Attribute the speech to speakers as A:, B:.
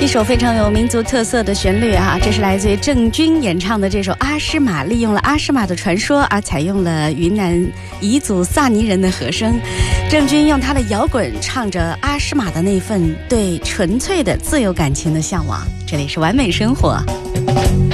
A: 一首非常有民族特色的旋律啊，这是来自于郑钧演唱的这首《阿诗玛》，利用了阿诗玛的传说啊，采用了云南彝族萨尼人的和声。郑钧用他的摇滚唱着阿诗玛的那份对纯粹的自由感情的向往。这里是完美生活。